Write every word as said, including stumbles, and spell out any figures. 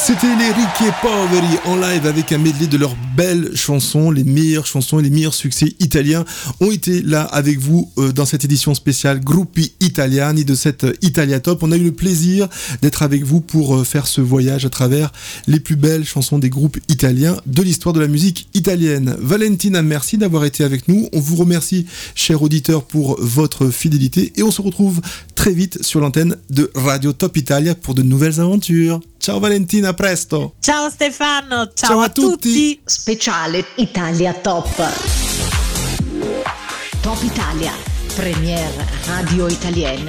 C'était les Ricchi Poveri en live avec un medley de leurs belles chansons, les meilleures chansons et les meilleurs succès italiens ont été là avec vous euh, dans cette édition spéciale Gruppi Italiani de cette Italia Top. On a eu le plaisir d'être avec vous pour euh, faire ce voyage à travers les plus belles chansons des groupes italiens de l'histoire de la musique italienne. Valentina, merci d'avoir été avec nous. On vous remercie, chers auditeurs, pour votre fidélité et on se retrouve très vite sur l'antenne de Radio Top Italia pour de nouvelles aventures. Ciao Valentina, a presto! Ciao Stefano, ciao, ciao a, a tutti. tutti! Speciale Italia Top. Top Italia, première radio italienne